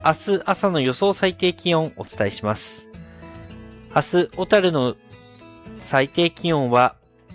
明日朝の予想最低気温をお伝えします。明日、小樽の最低気温は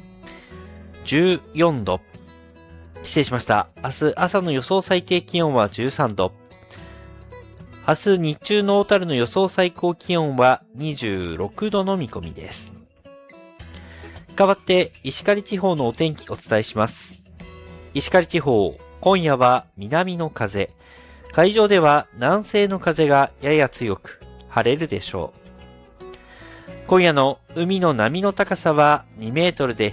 14度。失礼しました。明日朝の予想最低気温は13度。明日日中の小樽の予想最高気温は26度の見込みです。代わって石狩地方のお天気お伝えします。石狩地方、今夜は南の風、海上では南西の風がやや強く晴れるでしょう。今夜の海の波の高さは2メートルです。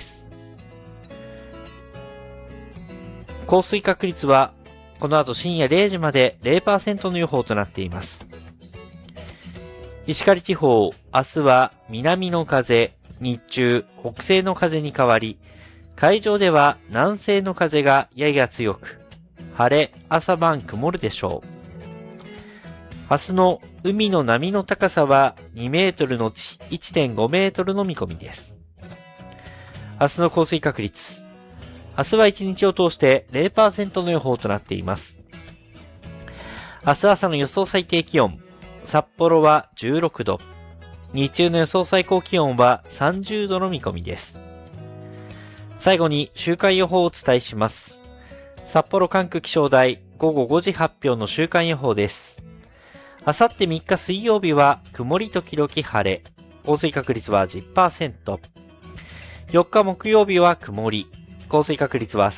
降水確率はこの後深夜0時まで 0% の予報となっています。石狩地方、明日は南の風、日中北西の風に変わり、海上では南西の風がやや強く、晴れ、朝晩曇るでしょう。明日の海の波の高さは2メートルのち 1.5 メートルの見込みです。明日の降水確率。明日は一日を通して 0% の予報となっています。明日朝の予想最低気温。札幌は16度。日中の予想最高気温は30度の見込みです。最後に週間予報をお伝えします。札幌管区気象台午後5時発表の週間予報です。あさって3日水曜日は曇り時々晴れ。降水確率は 10%。4日木曜日は曇り。降水確率は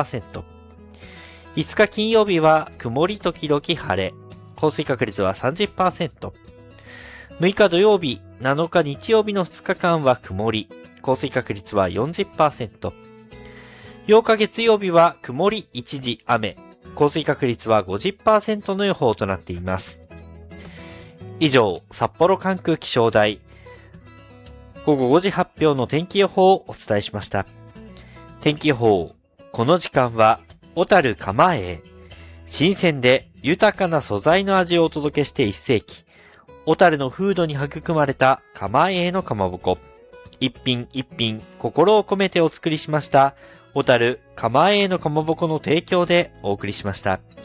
30%。5日金曜日は曇り時々晴れ。降水確率は 30%。6日土曜日、7日日曜日の2日間は曇り。降水確率は 40%。8日月曜日は曇り一時雨。降水確率は 50% の予報となっています。以上、札幌管区気象台午後5時発表の天気予報をお伝えしました。天気予報、この時間は小樽蒲江、新鮮で豊かな素材の味をお届けして1世紀、小樽の風土に育まれた蒲江のかまぼこ、一品一品心を込めてお作りしました小樽蒲江のかまぼこの提供でお送りしました。